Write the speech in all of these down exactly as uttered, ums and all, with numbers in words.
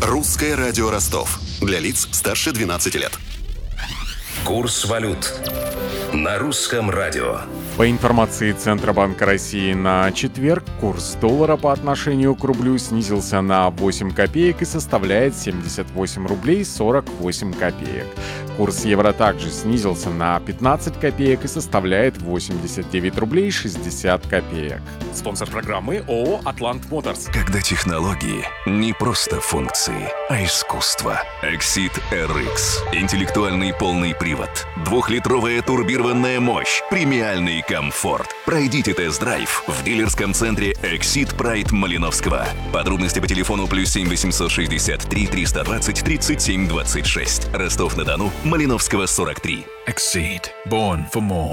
Русское радио Ростов. Для лиц старше двенадцати лет. Курс валют на русском радио. По информации Центробанка России, на четверг курс доллара по отношению к рублю снизился на восемь копеек и составляет семьдесят восемь рублей сорок восемь копеек. Курс евро также снизился на пятнадцать копеек и составляет восемьдесят девять рублей шестьдесят копеек. Спонсор программы ООО «Атлант Моторс». Когда технологии не просто функции, а искусство. Exit эр икс. Интеллектуальный полный привод. Двухлитровая турбированная мощь. Премиальный комфорт. Пройдите тест-драйв в дилерском центре Exit Pride Малиновского. Подробности по телефону плюс семь восемьсот шестьдесят три триста двадцать тридцать семь двадцать шесть. Ростов-на-Дону, Малиновского сорок три. Exceed. Born for more.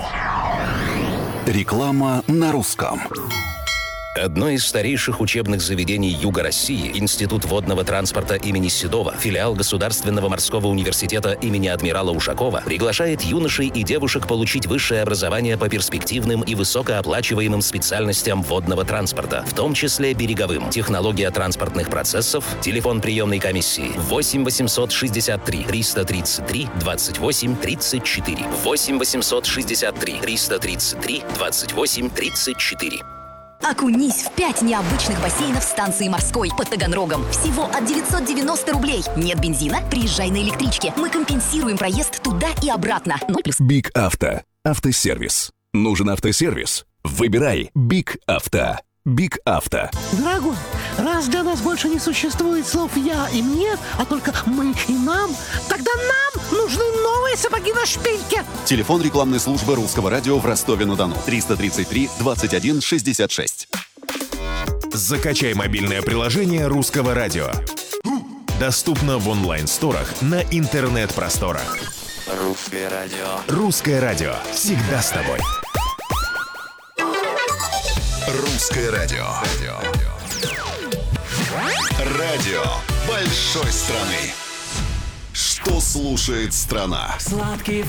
Реклама на русском. Одно из старейших учебных заведений Юга России, Институт водного транспорта имени Седова, филиал Государственного морского университета имени адмирала Ушакова, приглашает юношей и девушек получить высшее образование по перспективным и высокооплачиваемым специальностям водного транспорта, в том числе береговым. Технология транспортных процессов, телефон приемной комиссии восемь восемьсот шестьдесят три триста тридцать три двадцать восемь тридцать четыре. восемь восемьсот шестьдесят три триста тридцать три двадцать восемь тридцать четыре. Окунись в пять необычных бассейнов станции морской под Таганрогом. Всего от девятьсот девяносто рублей. Нет бензина? Приезжай на электричке. Мы компенсируем проезд туда и обратно. ноль плюс. Биг Авто. Автосервис. Нужен автосервис? Выбирай Биг Авто. Биг Авто. Дорогой, раз для нас больше не существует слов «я» и «мне», а только «мы» и «нам», тогда нам нужны новые сапоги на шпильке. Телефон рекламной службы Русского радио в Ростове-на-Дону. триста тридцать три двадцать один шестьдесят шесть. Закачай мобильное приложение Русского радио. Доступно в онлайн-сторах на интернет-просторах. Русское радио. Русское радио. Всегда с тобой. Русское радио. Радио большой страны. Что слушает страна? Сладкие